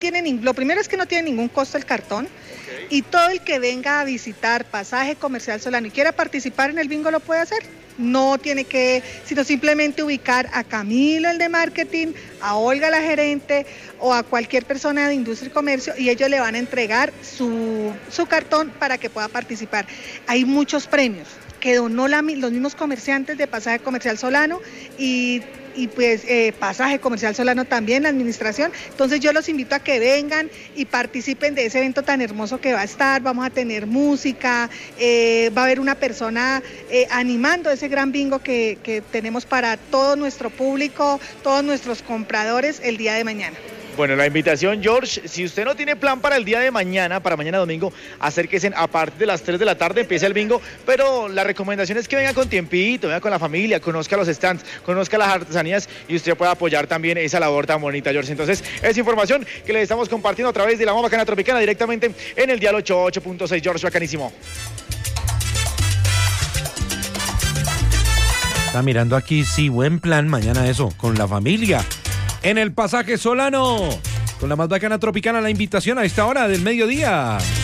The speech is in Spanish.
Lo primero es que no tiene ningún costo el cartón. Y todo el que venga a visitar Pasaje Comercial Solano y quiera participar en el bingo lo puede hacer. No tiene que, sino simplemente ubicar a Camilo, el de marketing, a Olga, la gerente, o a cualquier persona de industria y comercio, y ellos le van a entregar su cartón para que pueda participar. Hay muchos premios que donó los mismos comerciantes de Pasaje Comercial Solano y pues Pasaje Comercial Solano también, la administración. Entonces yo los invito a que vengan y participen de ese evento tan hermoso que va a estar. Vamos a tener música, va a haber una persona animando ese gran bingo que tenemos para todo nuestro público, todos nuestros compradores el día de mañana. Bueno, la invitación, George, si usted no tiene plan para el día de mañana, para mañana domingo, acérquese a partir de las 3 de la tarde, empieza el bingo, pero la recomendación es que venga con tiempito, venga con la familia, conozca los stands, conozca las artesanías y usted pueda apoyar también esa labor tan bonita, George. Entonces, es información que le estamos compartiendo a través de la Más Bacana Tropicana directamente en el dial 88.6, George, bacanísimo. Está mirando aquí, sí, buen plan mañana eso, con la familia. En el Pasaje Solano, con la Más Bacana Tropicana, la invitación a esta hora del mediodía.